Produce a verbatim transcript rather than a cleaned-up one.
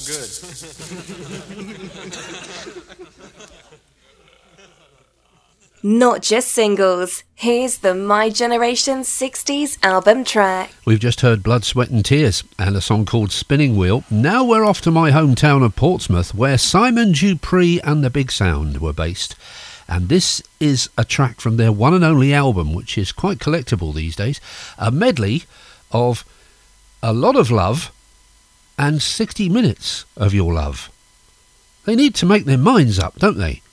good. Not just singles. Here's the My Generation sixties album track. We've just heard Blood, Sweat and Tears and a song called Spinning Wheel. Now we're off to my hometown of Portsmouth, where Simon Dupree and the Big Sound were based. And this is a track from their one and only album, which is quite collectible these days. A medley of A Lot of Love and sixty minutes of your love. They need to make their minds up, don't they?